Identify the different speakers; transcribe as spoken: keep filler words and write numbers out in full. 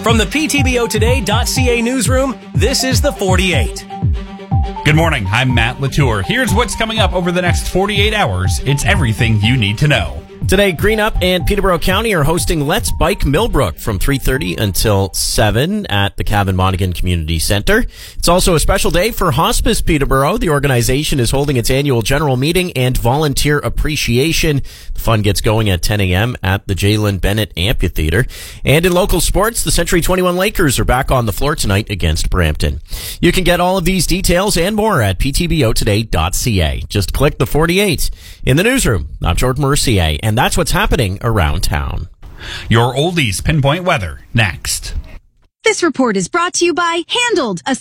Speaker 1: From the P T B O Today dot C A newsroom, this is the forty-eight.
Speaker 2: Good morning, I'm Matt Latour. Here's what's coming up over the next forty-eight hours. It's everything you need to know.
Speaker 3: Today, Greenup and Peterborough County are hosting Let's Bike Millbrook from three thirty until seven at the Cavan Monaghan Community Centre. It's also a special day for Hospice Peterborough. The organization is holding its annual general meeting and volunteer appreciation. The fun gets going at ten a.m. at the Jalen Bennett Amphitheatre. And in local sports, the Century twenty-one Lakers are back on the floor tonight against Brampton. You can get all of these details and more at P T B O Today dot C A. Just click the forty-eight. In the newsroom, I'm Jordan Mercier, and that's what's happening around town.
Speaker 2: Your oldies pinpoint weather next.
Speaker 4: This report is brought to you by Handled, a